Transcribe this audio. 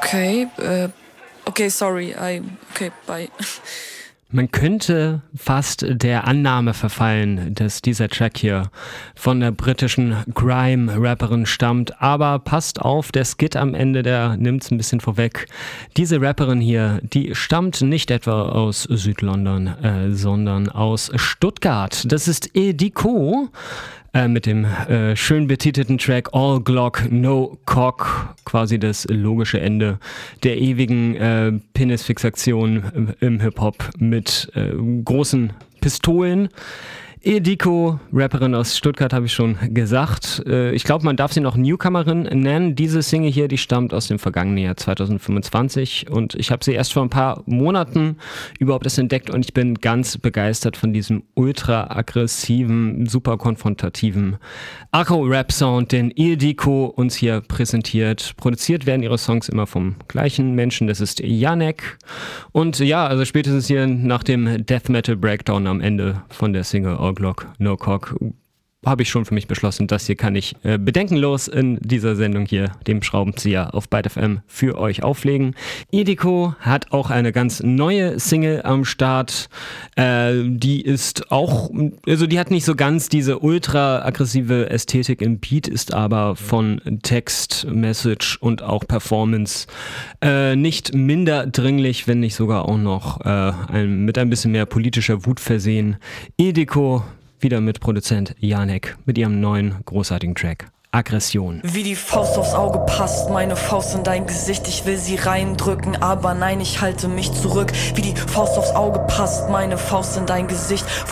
Okay, sorry, okay, bye. Man könnte fast der Annahme verfallen, dass dieser Track hier von der britischen Grime-Rapperin stammt. Aber passt auf, der Skit am Ende, der nimmt's ein bisschen vorweg. Diese Rapperin hier, die stammt nicht etwa aus Südlondon, sondern aus Stuttgart. Das ist Ediko. Mit dem schön betitelten Track All Glock, No Cock, quasi das logische Ende der ewigen Penisfixation im Hip-Hop mit großen Pistolen. Ediko, Rapperin aus Stuttgart, habe ich schon gesagt. Ich glaube, man darf sie noch Newcomerin nennen. Diese Single hier, die stammt aus dem vergangenen Jahr 2025 und ich habe sie erst vor ein paar Monaten überhaupt erst entdeckt und ich bin ganz begeistert von diesem ultra aggressiven, super konfrontativen Akro-Rap-Sound, den Ediko uns hier präsentiert. Produziert werden ihre Songs immer vom gleichen Menschen, das ist Janek. Und ja, also spätestens hier nach dem Death Metal Breakdown am Ende von der Single All Glock, No Cock, habe ich schon für mich beschlossen, das hier kann ich bedenkenlos in dieser Sendung hier, dem Schraubenzieher auf Byte FM, für euch auflegen. Ediko hat auch eine ganz neue Single am Start. Die ist auch, also die hat nicht so ganz diese ultra aggressive Ästhetik im Beat, ist aber von Text, Message und auch Performance nicht minder dringlich, wenn nicht sogar auch noch mit ein bisschen mehr politischer Wut versehen. Ediko wieder mit Produzent Janek mit ihrem neuen großartigen Track Aggression. Wie die Faust aufs Auge passt, meine Faust in dein Gesicht, ich will sie reindrücken, aber nein, ich halte mich zurück. Wie die Faust aufs Auge passt, meine Faust in dein Gesicht,